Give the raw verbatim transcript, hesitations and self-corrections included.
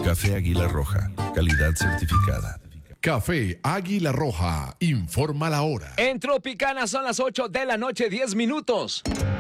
Café Águila Roja, calidad certificada. Café Águila Roja, informa la hora. En Tropicana son las ocho de la noche, diez minutos.